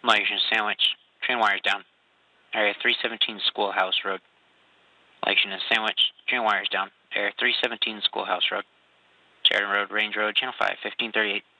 Malaysian Sandwich. Train wires down. Area 317 Schoolhouse Road. Malaysian Sandwich. Train wires down. Area 317 Schoolhouse Road. Sheridan Road, Range Road, Channel 5, 1538.